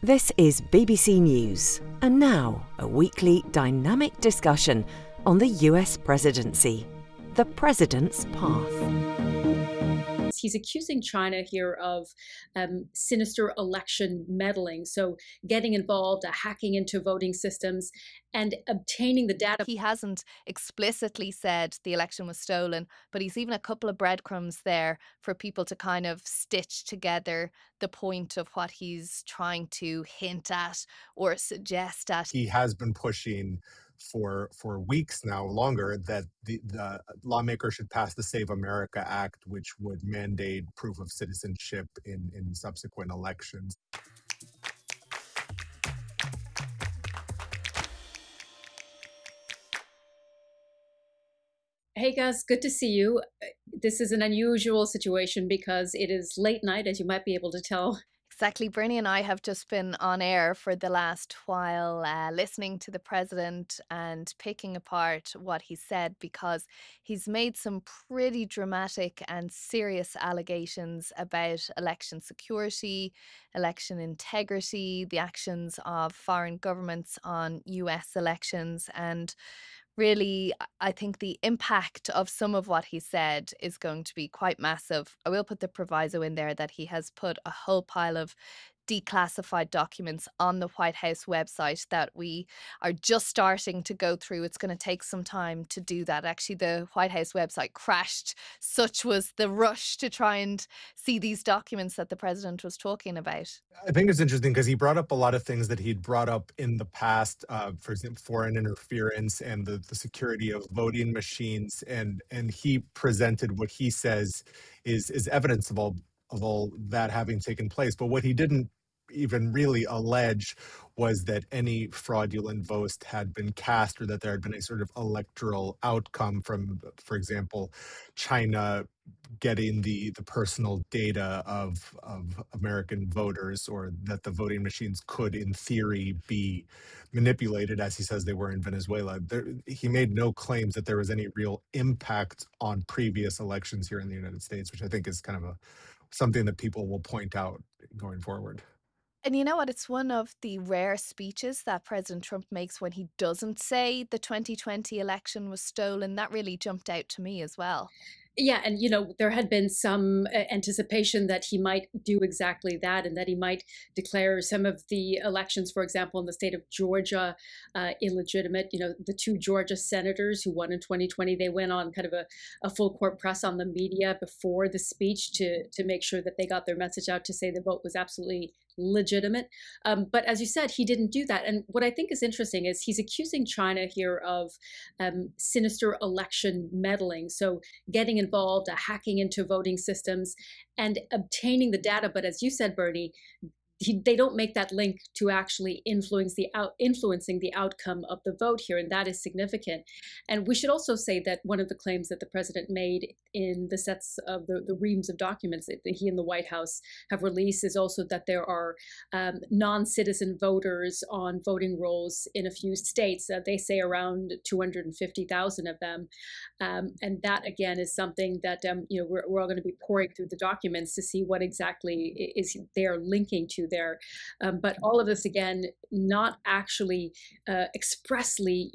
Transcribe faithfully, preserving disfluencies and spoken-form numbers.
This is B B C News, and now a weekly dynamic discussion on the U S presidency, the president's path. He's accusing China here of um, sinister election meddling, so getting involved, uh, hacking into voting systems and obtaining the data. He hasn't explicitly said the election was stolen, but he's even a couple of breadcrumbs there for people to kind of stitch together the point of what he's trying to hint at or suggest at. He has been pushing for for weeks now, longer, that the, the lawmakers should pass the Save America Act, which would mandate proof of citizenship in, in subsequent elections. Hey guys, good to see you. This is an unusual situation because it is late night, as you might be able to tell. Exactly. Bernie and I have just been on air for the last while, uh, listening to the president and picking apart what he said, because he's made some pretty dramatic and serious allegations about election security, election integrity, the actions of foreign governments on U S elections. And really, I think the impact of some of what he said is going to be quite massive. I will put the proviso in there that he has put a whole pile of declassified documents on the White House website that we are just starting to go through. It's going to take some time to do that. Actually, the White House website crashed. Such was the rush to try and see these documents that the president was talking about. I think it's interesting because he brought up a lot of things that he'd brought up in the past, uh, for example, foreign interference and the, the security of voting machines. And and he presented what he says is is evidence of all of all that having taken place. But what he didn't even really allege was that any fraudulent votes had been cast, or that there had been a sort of electoral outcome from, for example, China getting the the personal data of of American voters, or that the voting machines could, in theory, be manipulated, as he says they were in Venezuela. There, he made no claims that there was any real impact on previous elections here in the United States, which I think is kind of a something that people will point out going forward. And you know what? It's one of the rare speeches that President Trump makes when he doesn't say the twenty twenty election was stolen. That really jumped out to me as well. Yeah, and you know, there had been some uh, anticipation that he might do exactly that, and that he might declare some of the elections, for example, in the state of Georgia, uh, illegitimate. You know, the two Georgia senators who won in twenty twenty, they went on kind of a, a full court press on the media before the speech to to make sure that they got their message out to say the vote was absolutely legitimate. Um, but as you said, he didn't do that. And what I think is interesting is he's accusing China here of um, sinister election meddling. So getting involved, uh, hacking into voting systems and obtaining the data. But as you said, Bernie, he, they don't make that link to actually influence the out, influencing the outcome of the vote here, and that is significant. And we should also say that one of the claims that the president made in the sets of the, the reams of documents that he and the White House have released is also that there are um, non-citizen voters on voting rolls in a few states. Uh, they say around two hundred fifty thousand of them, um, and that again is something that um, you know we're, we're all going to be pouring through the documents to see what exactly is they are linking to there. Um, but all of this, again, not actually uh, expressly